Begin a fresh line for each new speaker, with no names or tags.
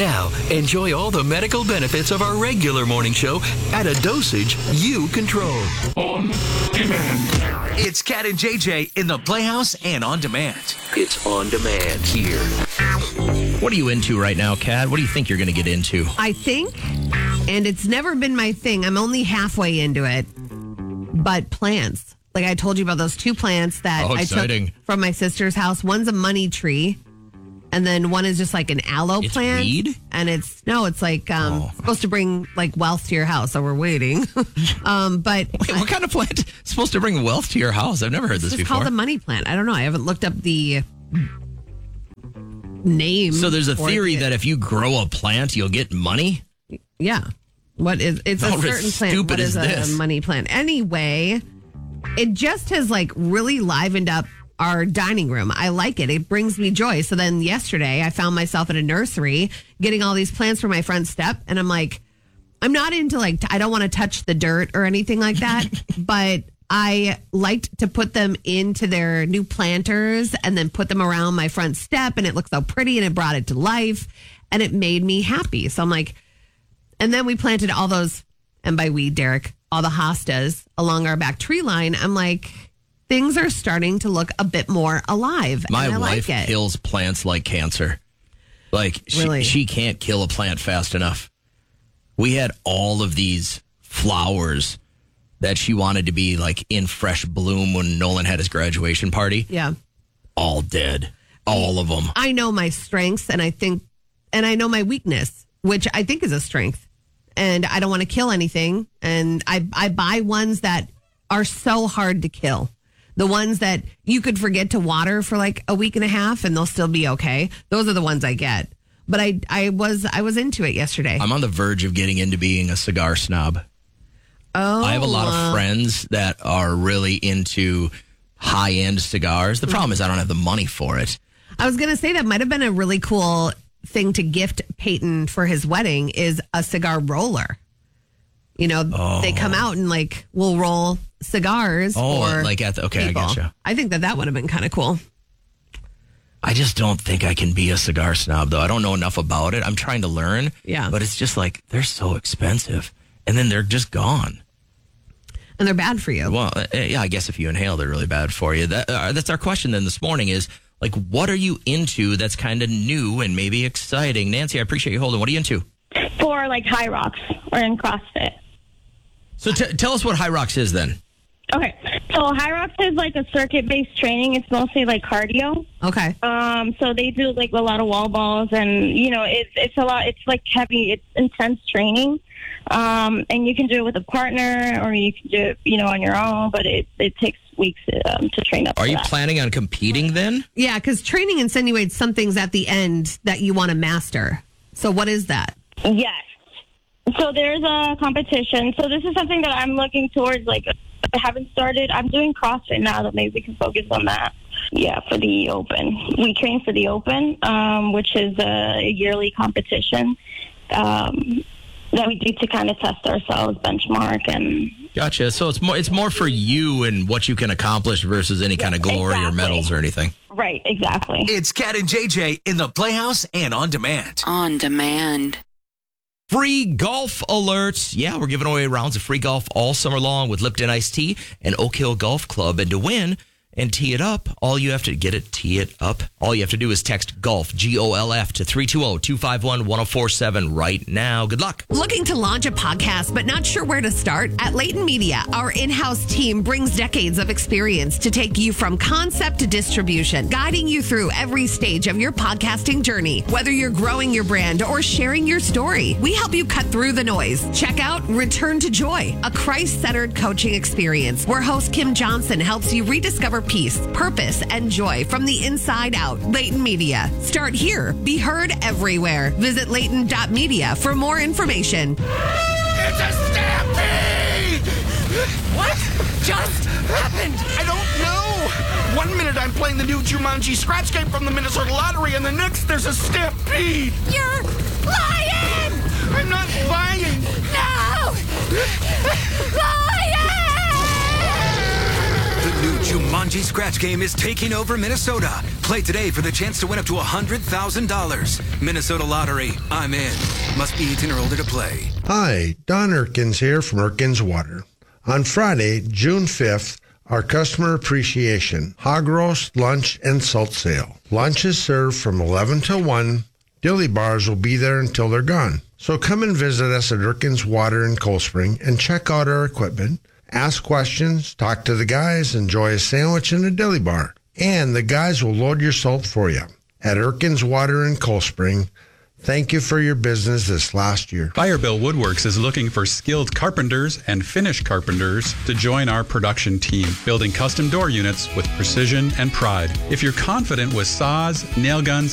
Now, enjoy all the medical benefits of our regular morning show at a dosage you control.
On demand.
It's Cat and JJ in the Playhouse and on demand.
It's on demand here.
What are you into right now, Kat? What do you think you're going to get into?
I think, and it's never been my thing, I'm only halfway into it, but plants. Like I told you about those 2 plants that I took from my sister's house. One's a money tree, and then one is just like an aloe plant.
Weed?
And it's like supposed to bring like wealth to your house, so we're waiting. But
Wait, what kind of plant is supposed to bring wealth to your house? I've never heard this
it's
before.
called a money plant. I don't know. I haven't looked up the name.
So there's a
for
theory
it.
that if you grow a plant, you'll get money?
Yeah. It's
How
a certain plant.
stupid
What
is
is
this?
a money plant? Anyway, it just has like really livened up our dining room. I like it. It brings me joy. So then yesterday I found myself at a nursery getting all these plants for my front step. And I'm like, I'm not into like, I don't want to touch the dirt or anything like that. But I liked to put them into their new planters and then put them around my front step. And it looked so pretty and it brought it to life and it made me happy. So I'm like, and then we planted all those, and by we, Derek, all the hostas along our back tree line. I'm like, things are starting to look a bit more alive.
My
and I
wife
like it.
kills plants like cancer. Like,
Really?
she can't kill a plant fast enough. We had all of these flowers that she wanted to be like in fresh bloom when Nolan had his graduation party.
Yeah.
All dead. All of them.
I know my strengths and I know my weakness, which I think is a strength. And I don't want to kill anything. And I buy ones that are so hard to kill. The ones that you could forget to water for like a week and a half and they'll still be okay. Those are the ones I get. But I was into it yesterday.
I'm on the verge of getting into being a cigar snob.
Oh,
I have a lot of friends that are really into high-end cigars. The problem is I don't have the money for it.
I was going to say that might have been a really cool thing to gift Peyton for his wedding is a cigar roller. You know, they come out and like will roll cigars. For
like at the, okay,
people.
I gotcha.
I think that would have been kind of cool.
I just don't think I can be a cigar snob, though. I don't know enough about it. I'm trying to learn.
Yeah.
But it's just like, they're so expensive. And then they're just gone.
And they're bad for you.
Well, yeah, I guess if you inhale, they're really bad for you. That's our question then this morning is, like, what are you into that's kind of new and maybe exciting? Nancy, I appreciate you holding. What are you into?
For like High Rocks or in CrossFit.
So tell us what High Rocks is then.
Okay, so High Rocks is like a circuit-based training. It's mostly like cardio.
Okay.
So they do like a lot of wall balls, and you know, it's a lot. It's like heavy. It's intense training, and you can do it with a partner, or you can do it, you know, on your own. But it takes weeks to train up.
Are
for
you
that.
planning on competing then?
Yeah, because training insinuates some things at the end that you want to master. So what is that?
Yes. So there's a competition. So this is something that I'm looking towards. Like, I haven't started. I'm doing CrossFit now, that maybe we can focus on that. Yeah, for the Open. We train for the Open, which is a yearly competition that we do to kind of test ourselves, benchmark, and...
Gotcha. So it's more for you and what you can accomplish versus any kind of glory or medals or anything.
Right, exactly.
It's Cat and JJ in the Playhouse and on demand.
On demand.
Free golf alerts. Yeah, we're giving away rounds of free golf all summer long with Lipton Iced Tea and Oak Hill Golf Club. And to win and tee it up, all you have to do is text GOLF, GOLF, to 320-251-1047 right now. Good luck.
Looking to launch a podcast but not sure where to start? At Leighton Media, our in-house team brings decades of experience to take you from concept to distribution, guiding you through every stage of your podcasting journey. Whether you're growing your brand or sharing your story, we help you cut through the noise. Check out Return to Joy, a Christ-centered coaching experience where host Kim Johnson helps you rediscover peace, purpose, and joy from the inside out. Leighton Media. Start here. Be heard everywhere. Visit Leighton.media for more information.
It's a stampede! What just happened? I don't know. 1 minute I'm playing the new Jumanji scratch game from the Minnesota Lottery, and the next there's a stampede.
You're lying!
I'm not lying.
No! Lying!
The New Jumanji Scratch Game is taking over Minnesota. Play today for the chance to win up to $100,000. Minnesota Lottery. I'm in. Must be 18 or older to play.
Hi, Don Erkins here from Erkins Water. On Friday, June 5th, our customer appreciation, hog roast, lunch, and salt sale. Lunch is served from 11 till 1. Dilly bars will be there until they're gone. So come and visit us at Erkins Water in Cold Spring and check out our equipment. Ask questions, talk to the guys, enjoy a sandwich and a dilly bar. And the guys will load your salt for you. At Erkins Water in Cold Spring, thank you for your business this last year.
Firebill Woodworks is looking for skilled carpenters and finish carpenters to join our production team, building custom door units with precision and pride. If you're confident with saws, nail guns,